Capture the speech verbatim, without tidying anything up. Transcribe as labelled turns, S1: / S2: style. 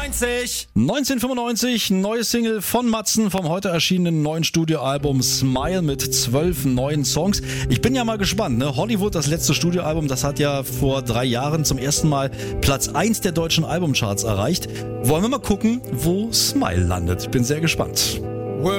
S1: neunzehnhundertfünfundneunzig.
S2: neunzehnhundertfünfundneunzig, neue Single von Matzen vom heute erschienenen neuen Studioalbum Smile mit zwölf neuen Songs. Ich bin ja mal gespannt, ne? Hollywood, das letzte Studioalbum, das hat ja vor drei Jahren zum ersten Mal Platz eins der deutschen Albumcharts erreicht. Wollen wir mal gucken, wo Smile landet. Ich bin sehr gespannt.